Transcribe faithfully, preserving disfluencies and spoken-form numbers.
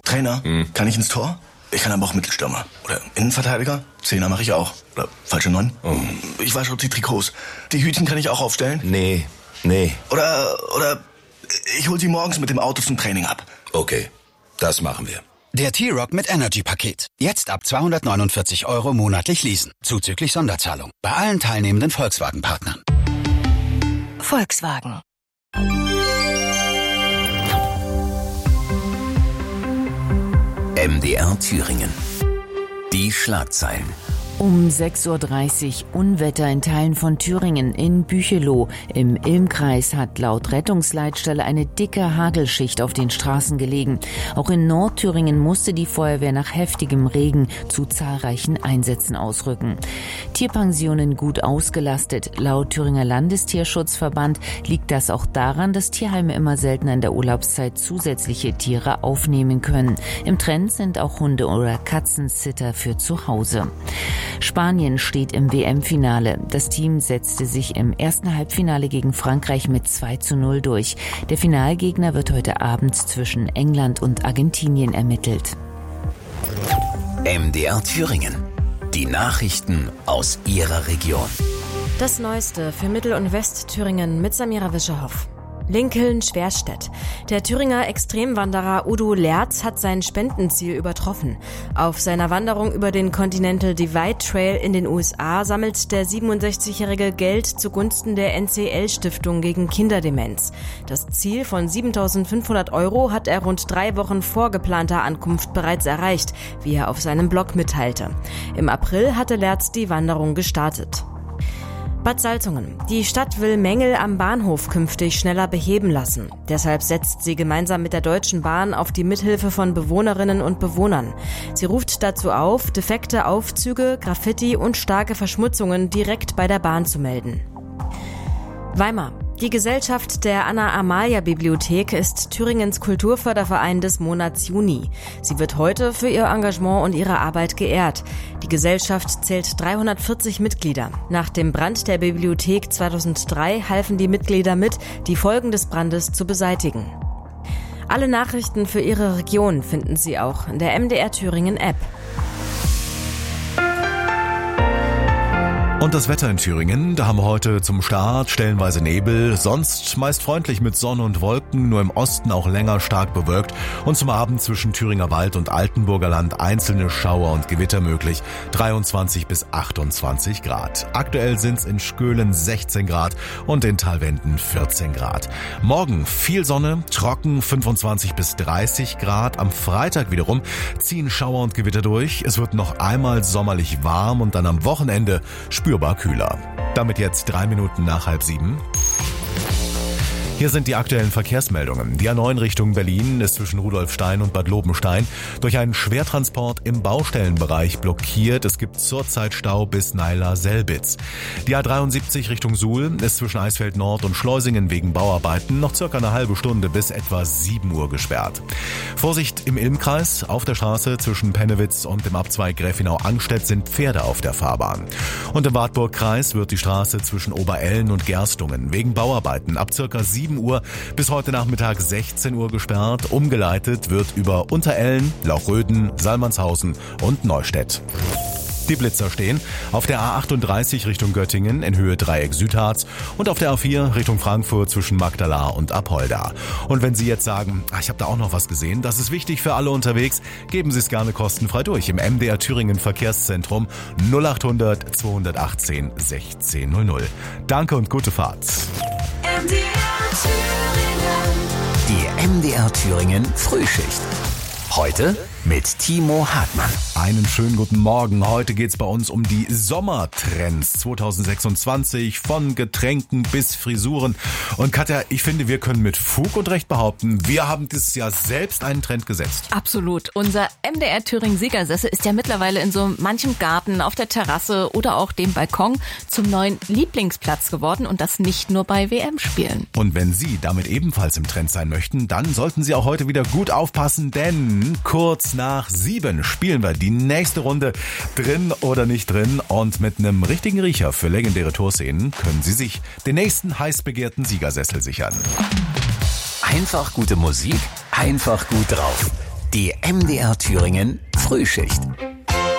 Trainer, hm. kann ich ins Tor? Ich kann aber auch Mittelstürmer. Oder Innenverteidiger? Zehner mache ich auch. Oder falsche Neun? Oh. Ich wasche auch die Trikots. Die Hütchen kann ich auch aufstellen? Nee, nee. Oder, oder ich hol sie morgens mit dem Auto zum Training ab. Okay, das machen wir. Der T-Rock mit Energy-Paket. Jetzt ab zweihundertneunundvierzig Euro monatlich leasen. Zuzüglich Sonderzahlung. Bei allen teilnehmenden Volkswagen-Partnern. Volkswagen. M D R Thüringen. Die Schlagzeilen. Um sechs Uhr dreißig Unwetter in Teilen von Thüringen. In Bücheloh im Ilmkreis hat laut Rettungsleitstelle eine dicke Hagelschicht auf den Straßen gelegen. Auch in Nordthüringen musste die Feuerwehr nach heftigem Regen zu zahlreichen Einsätzen ausrücken. Tierpensionen gut ausgelastet. Laut Thüringer Landestierschutzverband liegt das auch daran, dass Tierheime immer seltener in der Urlaubszeit zusätzliche Tiere aufnehmen können. Im Trend sind auch Hunde- oder Katzensitter für zu Hause. Spanien steht im W M-Finale. Das Team setzte sich im ersten Halbfinale gegen Frankreich mit zwei zu null durch. Der Finalgegner wird heute Abend zwischen England und Argentinien ermittelt. M D R Thüringen. Die Nachrichten aus Ihrer Region. Das Neueste für Mittel- und Westthüringen mit Samira Wischerhoff. Lincoln-Schwerstedt. Der Thüringer Extremwanderer Udo Lerz hat sein Spendenziel übertroffen. Auf seiner Wanderung über den Continental Divide Trail in den U S A sammelt der siebenundsechzigjährige Geld zugunsten der N C L-Stiftung gegen Kinderdemenz. Das Ziel von siebentausendfünfhundert Euro hat er rund drei Wochen vor geplanter Ankunft bereits erreicht, wie er auf seinem Blog mitteilte. Im April hatte Lerz die Wanderung gestartet. Bad Salzungen. Die Stadt will Mängel am Bahnhof künftig schneller beheben lassen. Deshalb setzt sie gemeinsam mit der Deutschen Bahn auf die Mithilfe von Bewohnerinnen und Bewohnern. Sie ruft dazu auf, defekte Aufzüge, Graffiti und starke Verschmutzungen direkt bei der Bahn zu melden. Weimar. Die Gesellschaft der Anna-Amalia-Bibliothek ist Thüringens Kulturförderverein des Monats Juni. Sie wird heute für ihr Engagement und ihre Arbeit geehrt. Die Gesellschaft zählt dreihundertvierzig Mitglieder. Nach dem Brand der Bibliothek zweitausenddrei halfen die Mitglieder mit, die Folgen des Brandes zu beseitigen. Alle Nachrichten für Ihre Region finden Sie auch in der M D R Thüringen App. Und das Wetter in Thüringen, da haben wir heute zum Start stellenweise Nebel, sonst meist freundlich mit Sonne und Wolken, nur im Osten auch länger stark bewölkt und zum Abend zwischen Thüringer Wald und Altenburger Land einzelne Schauer und Gewitter möglich, dreiundzwanzig bis achtundzwanzig Grad. Aktuell sind's in Schkölen sechzehn Grad und in Talwenden vierzehn Grad. Morgen viel Sonne, trocken fünfundzwanzig bis dreißig Grad. Am Freitag wiederum ziehen Schauer und Gewitter durch. Es wird noch einmal sommerlich warm und dann am Wochenende spürbar kühler. Damit jetzt drei Minuten nach halb sieben. Hier sind die aktuellen Verkehrsmeldungen. Die A neun Richtung Berlin ist zwischen Rudolfstein und Bad Lobenstein durch einen Schwertransport im Baustellenbereich blockiert. Es gibt zurzeit Stau bis Naila-Selbitz. Die A dreiundsiebzig Richtung Suhl ist zwischen Eisfeld Nord und Schleusingen wegen Bauarbeiten noch circa eine halbe Stunde bis etwa sieben Uhr gesperrt. Vorsicht im Ilmkreis. Auf der Straße zwischen Pennewitz und dem Abzweig Gräfenau-Angstedt sind Pferde auf der Fahrbahn. Und im Wartburgkreis wird die Straße zwischen Oberellen und Gerstungen wegen Bauarbeiten ab circa sieben Uhr bis heute Nachmittag sechzehn Uhr gesperrt. Umgeleitet wird über Unterellen, Lauchröden, Salmannshausen und Neustädt. Die Blitzer stehen auf der A achtunddreißig Richtung Göttingen in Höhe Dreieck Südharz und auf der A vier Richtung Frankfurt zwischen Magdala und Apolda. Und wenn Sie jetzt sagen, ach, ich habe da auch noch was gesehen, das ist wichtig für alle unterwegs, geben Sie es gerne kostenfrei durch im M D R Thüringen Verkehrszentrum null achthundert zweihundertachtzehn sechzehn null null. Danke und gute Fahrt. M D R Thüringen. Die M D R Thüringen Frühschicht. Heute mit Timo Hartmann. Einen schönen guten Morgen. Heute geht's bei uns um die Sommertrends zwanzig sechsundzwanzig, von Getränken bis Frisuren. Und Katja, ich finde, wir können mit Fug und Recht behaupten, wir haben dieses Jahr selbst einen Trend gesetzt. Absolut. Unser M D R Thüringen Siegersessel ist ja mittlerweile in so manchem Garten, auf der Terrasse oder auch dem Balkon zum neuen Lieblingsplatz geworden und das nicht nur bei W M-Spielen. Und wenn Sie damit ebenfalls im Trend sein möchten, dann sollten Sie auch heute wieder gut aufpassen, denn kurz nach sieben spielen wir die nächste Runde drin oder nicht drin und mit einem richtigen Riecher für legendäre Torszenen können Sie sich den nächsten heiß begehrten Siegersessel sichern. Einfach gute Musik, einfach gut drauf. Die M D R Thüringen Frühschicht.